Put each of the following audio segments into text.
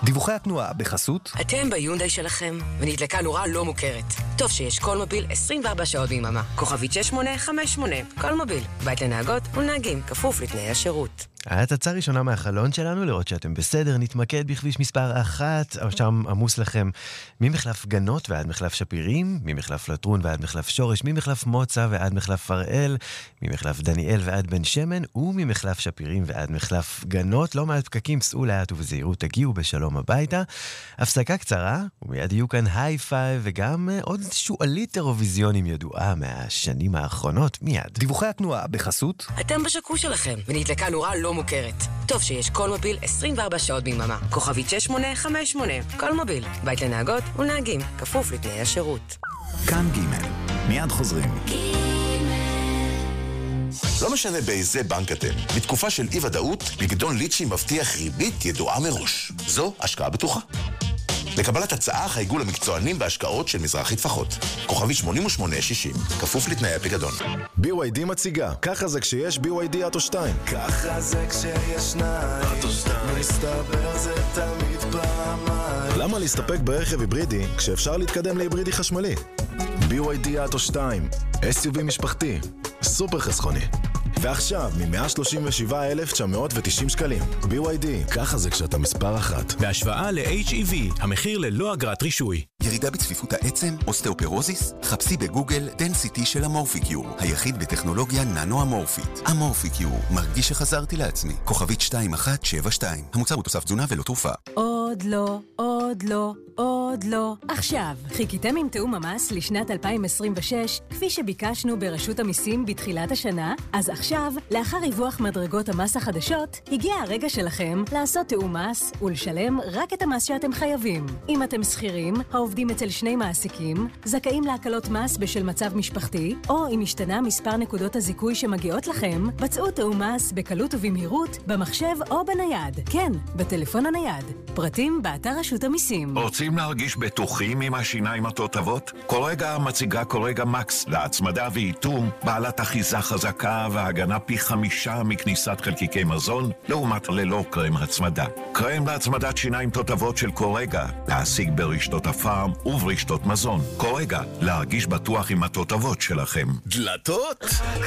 דיווחי התנועה בחסות. אתם ביונדאי שלכם, ונדלקה נורה לא מוכרת. טוב שיש כל מוביל 24 שעות ביממה. כוכבית 6858. כל מוביל. בית לנהגות ולנהגים, כפוף לתנאי השירות. ההצצה ראשונה מהחלון שלנו, לראות שאתם בסדר. נתמקד בכביש מספר 1, שם עמוס לכם ממחלף גנות ועד מחלף שפירים, ממחלף לטרון ועד מחלף שורש, ממחלף מוצא ועד מחלף פראל, ממחלף דניאל ועד בן שמן, וממחלף שפירים ועד מחלף גנות. לא מעט פקקים, סעו לאט ובזהירות, תגיעו בשלום הביתה. הפסקה קצרה, ומיד יהיו כאן היי-פייב, וגם עוד שואלית אירוויזיונים ידועה מהשנים האחרונות, מיד. דיווחי התנועה בחסות. אתם בשקו שלכם, ונדלקה נורה לא מוכרת. טוב שיש כל מוביל 24 שעות ביממה. כוכבית 6858. כל מוביל. בית לנהגות ולנהגים, כפוף לתנאי השירות. כאן ג' מיד חוזרים. לא משנה באיזה בנק אתם. בתקופה של אי-ודאות, פיקדון ליצ'י מבטיח ריבית ידועה מראש. זו השקעה בטוחה. לקבלת הצעה חייגו למקצוענים בהשקעות של מזרחי טפחות. כוכבית 8860, כפוף לתנאי הפיקדון. BYD מציגה, ככה זה כשיש BYD אוטו 2. ככה זה כשיש שניים, אוטו 2. מסתבר זה תמיד פעמיים. למה להסתפק ברכב היברידי כשאפשר להתקדם להיברידי חשמלי? BYD אוטו 2, SUV משפחתי, סופר חסכוני. ועכשיו, מ-137,990 שקלים. BYD, ככה זה כשאתה מספר 1. בהשוואה ל-HEV, המחיר ללא אגרת רישוי. ירידה בצפיפות העצם, אוסטאופורוזיס? חפשי בגוגל דנסיטי של אמורפיקיור, היחיד בטכנולוגיה ננו-אמורפית. אמורפיקיור, מרגיש שחזרתי לעצמי. כוכבית 2172. המוצר הוא תוסף תזונה ולא תרופה. עוד לא, עוד לא, עוד לא. עכשיו, חיכיתם עם תאום המס לשנת 2026, כפי שביקשנו ברשות המיסים בתחילת השנה? אז עכשיו, לאחר ריווח מדרגות המס החדשות, הגיע הרגע שלכם לעשות תאום מס ולשלם רק את המס שאתם חייבים. אם אתם שכירים, העובדים אצל שני מעסיקים, זכאים להקלות מס בשל מצב משפחתי, או אם השתנה מספר נקודות הזיכוי שמגיעות לכם, בצעו תאום מס בקלות ובמהירות, במחשב או בנייד. כן, בטלפון הנייד. פרטים באתר רשות המיסים. רוצים להרגיש בטוחים עם השיניים התותבות? קורגה מציגה קורגה מקס להצמדה ואיתום, בעלת אחיזה חזקה והגנה פי 5 מכניסת חלקיקי מזון, לעומת ללא קרם הצמדה. קרם להצמדת שיניים תותבות של קורגה, להשיג ברשתות הפארם וברשתות מזון. קורגה, להרגיש בטוח עם התותבות שלכם. דלתות?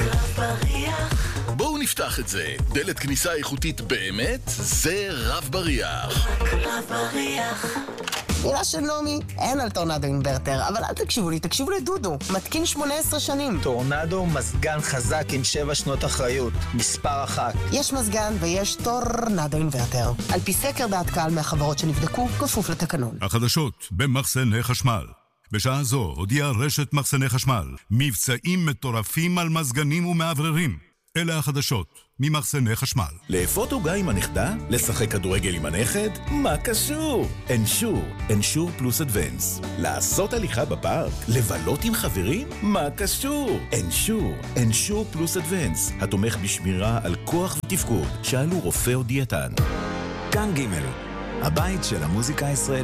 בואו נפתח את זה. דלת כניסה איכותית באמת, זה רב בריח. רב בריח. מילה של נומי, אין על טורנדו אינברטר, אבל אל תקשיבו לי, תקשיבו לדודו, מתקין 18 שנים. טורנדו מזגן חזק עם 7 שנות אחריות, מספר 1. יש מזגן ויש טורנדו אינברטר. על פי סקר דעת קהל מהחברות שנבדקו, כפוף לתקנון. החדשות במחסני חשמל. בשעה זו הודיעה רשת מחסני חשמל, מבצעים מטורפים על מזגנים ומעבררים. אלה החדשות ממחסני חשמל. לאפות עוגה עם הנכדה? לשחק כדורגל עם הנכד? מה קשור? אנשור פלוס אדוונס. לעשות הליכה בפארק? לבלות עם חברים? מה קשור? אנשור פלוס אדוונס. התומך בשמירה על כוח ותפקוד. שאלו רופא או דיאטן. כאן ג' הבית של המוזיקה הישראלית.